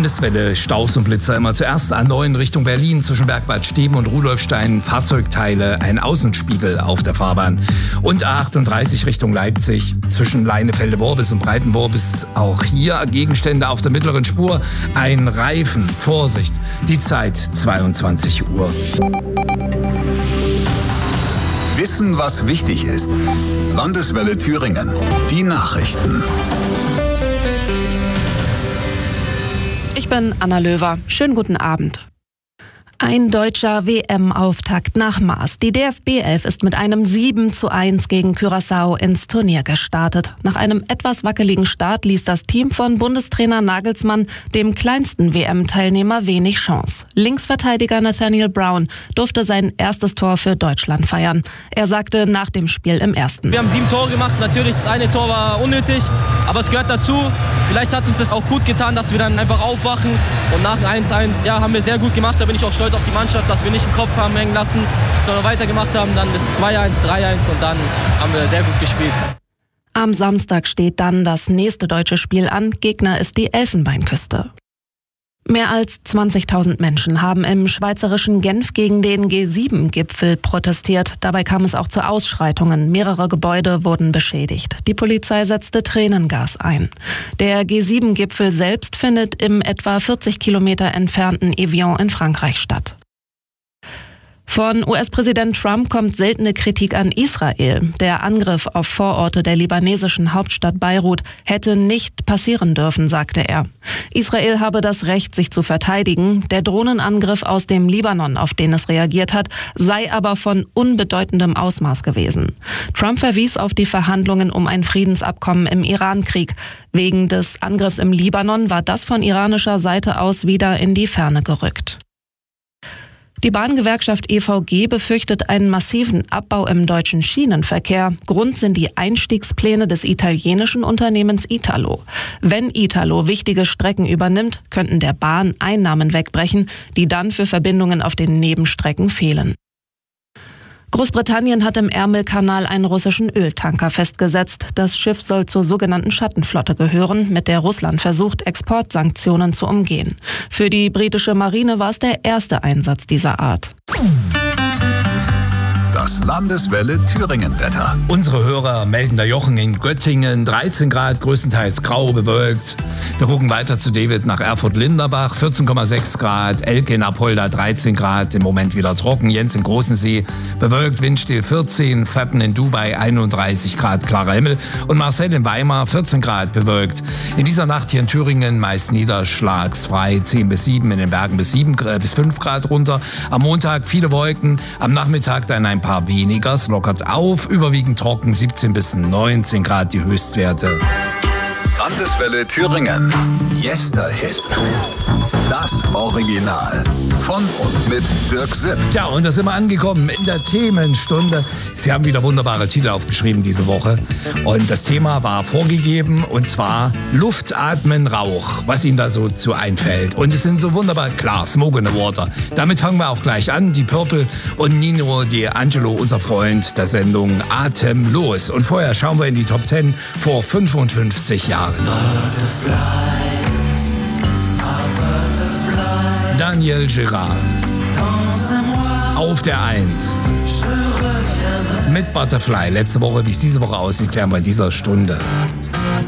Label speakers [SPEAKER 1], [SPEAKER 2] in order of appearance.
[SPEAKER 1] Landeswelle, Staus und Blitzer immer zuerst A9 Richtung Berlin zwischen Bergbad Steben und Rudolfstein, Fahrzeugteile, ein Außenspiegel auf der Fahrbahn. Und A38 Richtung Leipzig zwischen Leinefelde-Worbis und Breiten-Worbis, auch hier Gegenstände auf der mittleren Spur, ein Reifen, Vorsicht, die Zeit 22 Uhr.
[SPEAKER 2] Wissen, was wichtig ist. Landeswelle Thüringen. Die Nachrichten.
[SPEAKER 3] Ich bin Anna Löwer. Schönen guten Abend. Ein deutscher WM-Auftakt nach Maß. Die DFB 11 ist mit einem 7:1 gegen Curaçao ins Turnier gestartet. Nach einem etwas wackeligen Start ließ das Team von Bundestrainer Nagelsmann dem kleinsten WM-Teilnehmer wenig Chance. Linksverteidiger Nathaniel Brown durfte sein erstes Tor für Deutschland feiern. Er sagte nach dem Spiel im ersten:
[SPEAKER 4] Wir haben 7 Tore gemacht. Natürlich, das eine Tor war unnötig, aber es gehört dazu. Vielleicht hat uns das auch gut getan, dass wir dann einfach aufwachen. Und nach dem 1:1 haben wir sehr gut gemacht. Da bin ich auch stolz auf die Mannschaft, dass wir nicht den Kopf haben hängen lassen, sondern weitergemacht haben. Dann das 2:1, 3:1 und dann haben wir sehr gut gespielt.
[SPEAKER 3] Am Samstag steht dann das nächste deutsche Spiel an. Gegner ist die Elfenbeinküste. Mehr als 20.000 Menschen haben im schweizerischen Genf gegen den G7-Gipfel protestiert. Dabei kam es auch zu Ausschreitungen. Mehrere Gebäude wurden beschädigt. Die Polizei setzte Tränengas ein. Der G7-Gipfel selbst findet im etwa 40 Kilometer entfernten Evian in Frankreich statt. Von US-Präsident Trump kommt seltene Kritik an Israel. Der Angriff auf Vororte der libanesischen Hauptstadt Beirut hätte nicht passieren dürfen, sagte er. Israel habe das Recht, sich zu verteidigen. Der Drohnenangriff aus dem Libanon, auf den es reagiert hat, sei aber von unbedeutendem Ausmaß gewesen. Trump verwies auf die Verhandlungen um ein Friedensabkommen im Iran-Krieg. Wegen des Angriffs im Libanon war das von iranischer Seite aus wieder in die Ferne gerückt. Die Bahngewerkschaft EVG befürchtet einen massiven Abbau im deutschen Schienenverkehr. Grund sind die Einstiegspläne des italienischen Unternehmens Italo. Wenn Italo wichtige Strecken übernimmt, könnten der Bahn Einnahmen wegbrechen, die dann für Verbindungen auf den Nebenstrecken fehlen. Großbritannien hat im Ärmelkanal einen russischen Öltanker festgesetzt. Das Schiff soll zur sogenannten Schattenflotte gehören, mit der Russland versucht, Exportsanktionen zu umgehen. Für die britische Marine war es der erste Einsatz dieser Art.
[SPEAKER 2] Das Landeswelle Thüringen-Wetter.
[SPEAKER 1] Unsere Hörer melden der Jochen in Göttingen, 13 Grad, größtenteils grau bewölkt. Wir gucken weiter zu David nach Erfurt-Linderbach, 14,6 Grad. Elke in Apolda, 13 Grad, im Moment wieder trocken. Jens in Großensee, bewölkt, windstill 14. Fatten in Dubai, 31 Grad, klarer Himmel. Und Marcel in Weimar, 14 Grad, bewölkt. In dieser Nacht hier in Thüringen meist niederschlagsfrei, 10 bis 7, in den Bergen bis 5 Grad runter. Am Montag viele Wolken, am Nachmittag dann ein paar weniger, es lockert auf, überwiegend trocken, 17 bis 19 Grad die Höchstwerte.
[SPEAKER 2] Landeswelle Thüringen. Yesterhits. Das Original. Von und mit Dirk Sipp.
[SPEAKER 1] Tja, und da sind wir angekommen in der Themenstunde. Sie haben wieder wunderbare Titel aufgeschrieben diese Woche. Und das Thema war vorgegeben, und zwar Luft, Atmen, Rauch, was Ihnen da so zu einfällt. Und es sind so wunderbar, klar, Smoke in the Water. Damit fangen wir auch gleich an. Die Purple und Nino D'Angelo, unser Freund der Sendung Atemlos. Und vorher schauen wir in die Top 10 vor 55 Jahren. Daniel Girard auf der 1 mit Butterfly. Letzte Woche, wie es diese Woche aussieht, klären wir in dieser Stunde.